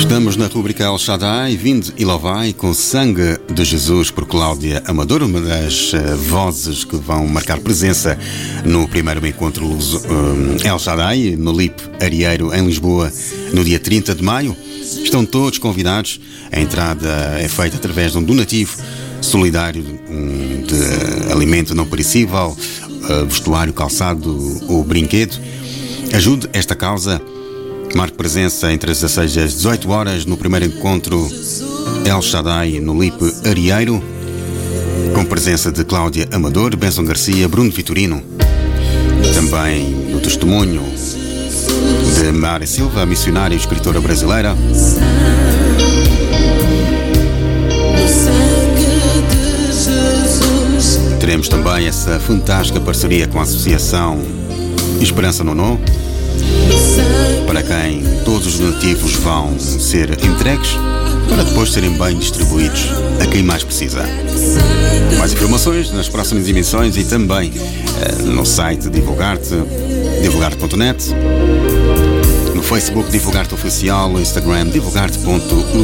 Estamos na rubrica El Shaddai, Vinde e Louvai, com Sangue de Jesus, por Cláudia Amador, uma das vozes que vão marcar presença no primeiro encontro El Shaddai, no LIP Arieiro, em Lisboa, no dia 30 de maio. Estão todos convidados. A entrada é feita através de um donativo solidário de alimento não perecível, vestuário, calçado ou brinquedo. Ajude esta causa. Marque presença entre as 16 e as 18 horas no primeiro encontro El Shaddai no LIP Arieiro, com presença de Cláudia Amador, Benson Garcia, Bruno Vitorino. Também no testemunho de Mara Silva, missionária e escritora brasileira. Teremos também essa fantástica parceria com a Associação Esperança Nono, para quem todos os donativos vão ser entregues para depois serem bem distribuídos a quem mais precisa. Mais informações nas próximas emissões e também no site divulgarte.net, no Facebook Divulgarte Oficial, no Instagram divulgarte.lusitano.